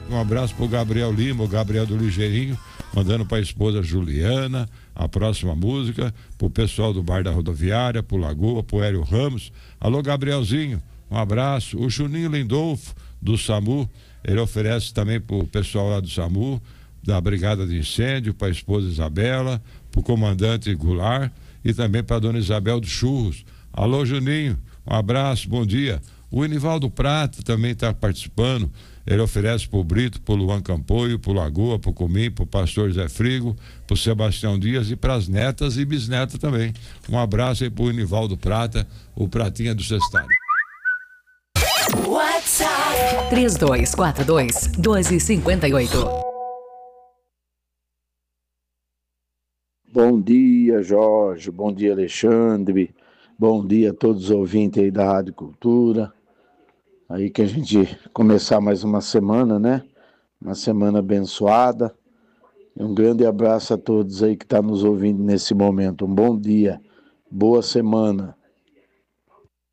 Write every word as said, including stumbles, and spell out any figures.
Um abraço pro Gabriel Lima, o Gabriel do Ligeirinho, mandando pra esposa Juliana, a próxima música, pro pessoal do Bar da Rodoviária, pro Lagoa, pro Hélio Ramos. Alô, Gabrielzinho, um abraço. O Juninho Lindolfo, do SAMU, ele oferece também pro pessoal lá do SAMU, da Brigada de Incêndio, pra esposa Isabela, pro comandante Goulart e também pra dona Isabel dos Churros. Alô, Juninho, um abraço, bom dia. O Enivaldo Prata também está participando. Ele oferece pro Brito, pro Luan Campoio, pro Lagoa, pro Comim, pro pastor Zé Frigo, pro Sebastião Dias e pras netas e bisnetas também. Um abraço aí pro Enivaldo Prata, o Pratinha do Cestário. WhatsApp três dois quatro dois, um dois cinco oito. Bom dia, Jorge. Bom dia, Alexandre. Bom dia a todos os ouvintes aí da Rádio Cultura. Aí que a gente começar mais uma semana, né? Uma semana abençoada. E um grande abraço a todos aí que estão nos ouvindo nesse momento. Um bom dia, boa semana.